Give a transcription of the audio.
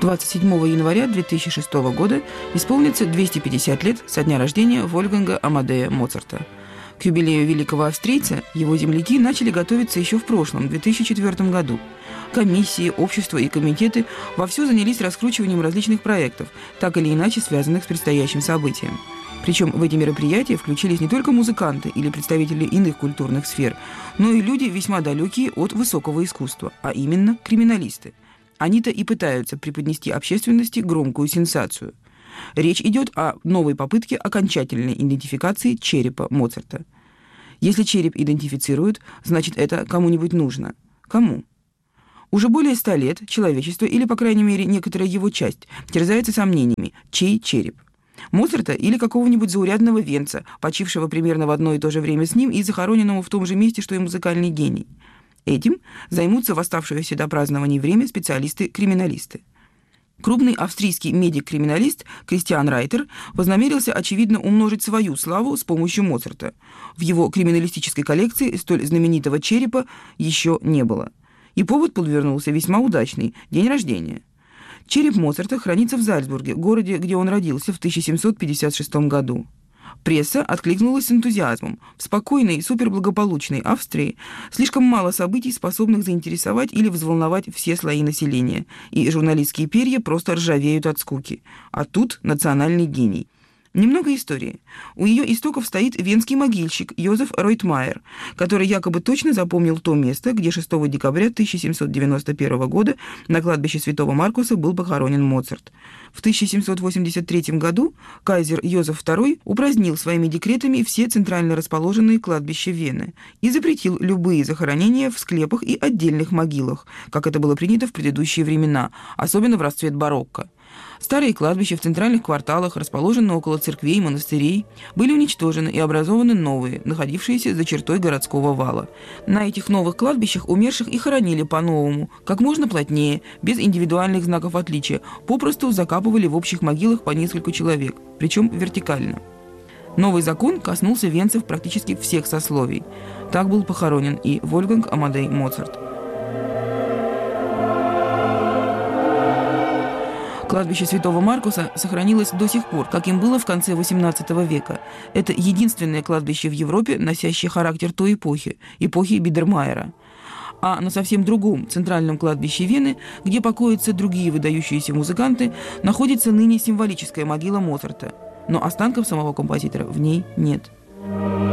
27 января 2006 года исполнится 250 лет со дня рождения Вольфганга Амадея Моцарта. К юбилею великого австрийца его земляки начали готовиться еще в прошлом, 2004 году. Комиссии, общества и комитеты вовсю занялись раскручиванием различных проектов, так или иначе связанных с предстоящим событием. Причем в эти мероприятия включились не только музыканты или представители иных культурных сфер, но и люди, весьма далекие от высокого искусства, а именно криминалисты. Они-то и пытаются преподнести общественности громкую сенсацию. Речь идет о новой попытке окончательной идентификации черепа Моцарта. Если череп идентифицируют, значит, это кому-нибудь нужно. Кому? Уже более 100 лет человечество, или, по крайней мере, некоторая его часть, терзается сомнениями, чей череп. Моцарта или какого-нибудь заурядного венца, почившего примерно в одно и то же время с ним и захороненного в том же месте, что и музыкальный гений. Этим займутся в оставшееся до празднования время специалисты-криминалисты. Крупный австрийский медик-криминалист Кристиан Райтер вознамерился, очевидно, умножить свою славу с помощью Моцарта. В его криминалистической коллекции столь знаменитого черепа еще не было. И повод подвернулся весьма удачный – день рождения. Череп Моцарта хранится в Зальцбурге, городе, где он родился в 1756 году. Пресса откликнулась с энтузиазмом. В спокойной, суперблагополучной Австрии слишком мало событий, способных заинтересовать или взволновать все слои населения, и журналистские перья просто ржавеют от скуки. А тут национальный гений. Немного истории. У ее истоков стоит венский могильщик Йозеф Ройтмайер, который якобы точно запомнил то место, где 6 декабря 1791 года на кладбище Святого Маркуса был похоронен Моцарт. В 1783 году кайзер Йозеф II упразднил своими декретами все центрально расположенные кладбища Вены и запретил любые захоронения в склепах и отдельных могилах, как это было принято в предыдущие времена, особенно в расцвет барокко. Старые кладбища в центральных кварталах, расположенные около церквей и монастырей, были уничтожены и образованы новые, находившиеся за чертой городского вала. На этих новых кладбищах умерших и хоронили по-новому, как можно плотнее, без индивидуальных знаков отличия, попросту закапывали в общих могилах по несколько человек, причем вертикально. Новый закон коснулся венцев практически всех сословий. Так был похоронен и Вольфганг Амадей Моцарт. Кладбище Святого Маркуса сохранилось до сих пор, как им было в конце XVIII века. Это единственное кладбище в Европе, носящее характер той эпохи Бидермайера. А на совсем другом центральном кладбище Вены, где покоятся другие выдающиеся музыканты, находится ныне символическая могила Моцарта. Но останков самого композитора в ней нет.